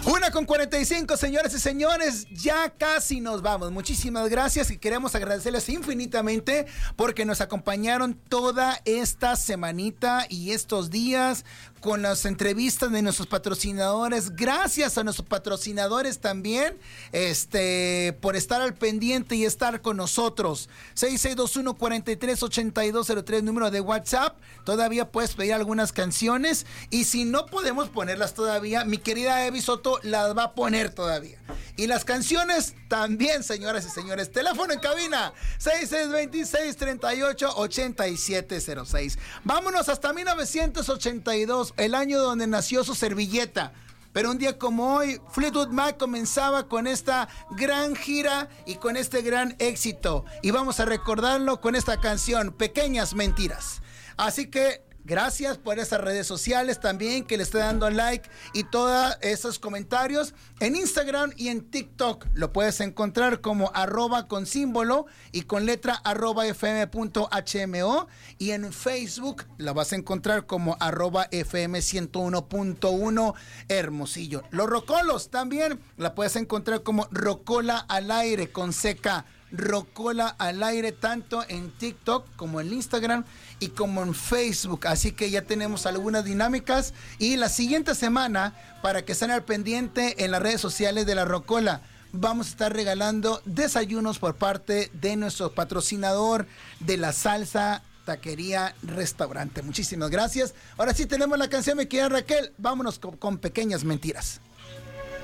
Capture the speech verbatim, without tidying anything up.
Una con cuarenta y cinco, señoras y señores, ya casi nos vamos. Muchísimas gracias y queremos agradecerles infinitamente porque nos acompañaron toda esta semanita y estos días con las entrevistas de nuestros patrocinadores. Gracias a nuestros patrocinadores también este, por estar al pendiente y estar con nosotros. seis seis dos uno, cuatro tres, ocho dos cero tres, número de WhatsApp. Todavía puedes pedir algunas canciones y si no podemos ponerlas todavía, mi querida Evi Soto las va a poner todavía. Y las canciones también, señoras y señores. Teléfono en cabina seis seis dos seis, tres ocho, ocho siete cero seis. Vámonos hasta mil novecientos ochenta y dos, el año donde nació su servilleta. Pero un día como hoy, Fleetwood Mac comenzaba con esta gran gira y con este gran éxito. Y vamos a recordarlo con esta canción, Pequeñas Mentiras. Así que gracias por esas redes sociales también, que le esté dando like y todos esos comentarios. En Instagram y en TikTok lo puedes encontrar como arroba con símbolo y con letra arroba fm.hmo. Y en Facebook la vas a encontrar como arroba fm ciento uno punto uno Hermosillo. Los rocolos también la puedes encontrar como Rocola al aire con seca. Rocola al aire, tanto en TikTok como en Instagram y como en Facebook. Así que ya tenemos algunas dinámicas y la siguiente semana, para que estén al pendiente en las redes sociales de la Rocola, vamos a estar regalando desayunos por parte de nuestro patrocinador de la salsa Taquería Restaurante. Muchísimas gracias. Ahora sí tenemos la canción, mi querida Raquel. Vámonos con, con Pequeñas Mentiras.